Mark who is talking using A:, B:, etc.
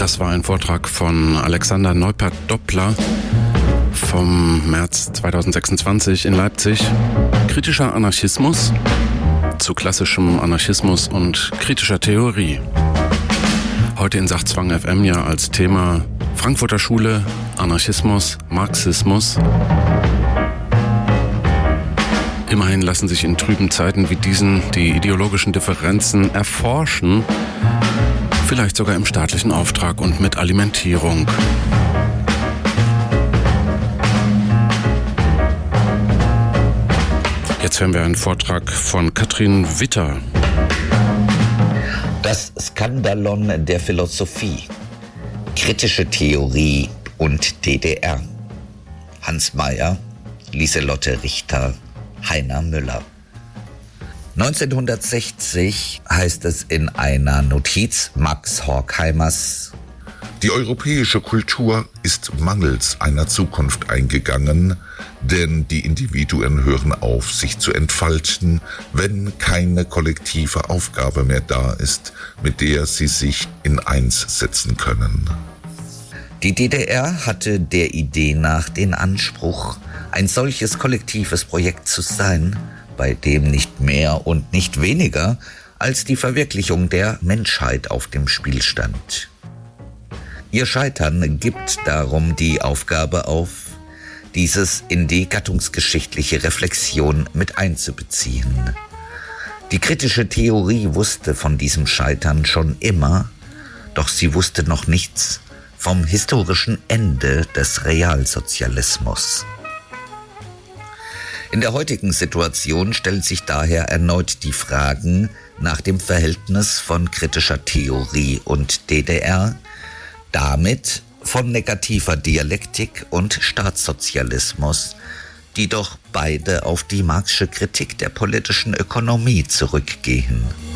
A: Das war ein Vortrag von Alexander Neupert-Doppler vom März 2026 in Leipzig. Kritischer Anarchismus zu klassischem Anarchismus und kritischer Theorie. Heute in Sachzwang FM ja als Thema Frankfurter Schule, Anarchismus, Marxismus. Immerhin lassen sich in trüben Zeiten wie diesen die ideologischen Differenzen erforschen, vielleicht sogar im staatlichen Auftrag und mit Alimentierung. Jetzt hören wir einen Vortrag von Katrin Witter.
B: Das Skandalon der Philosophie. Kritische Theorie und DDR. Hans Mayer, Lieselotte Richter, Heiner Müller. 1960 heißt es in einer Notiz Max Horkheimers:
C: Die europäische Kultur ist mangels einer Zukunft eingegangen, denn die Individuen hören auf, sich zu entfalten, wenn keine kollektive Aufgabe mehr da ist, mit der sie sich in eins setzen können.
B: Die DDR hatte der Idee nach den Anspruch, ein solches kollektives Projekt zu sein, bei dem nicht mehr und nicht weniger als die Verwirklichung der Menschheit auf dem Spiel stand. Ihr Scheitern gibt darum die Aufgabe auf, dieses in die gattungsgeschichtliche Reflexion mit einzubeziehen. Die kritische Theorie wusste von diesem Scheitern schon immer, doch sie wusste noch nichts vom historischen Ende des Realsozialismus. In der heutigen Situation stellen sich daher erneut die Fragen nach dem Verhältnis von kritischer Theorie und DDR, damit von negativer Dialektik und Staatssozialismus, die doch beide auf die Marxische Kritik der politischen Ökonomie zurückgehen.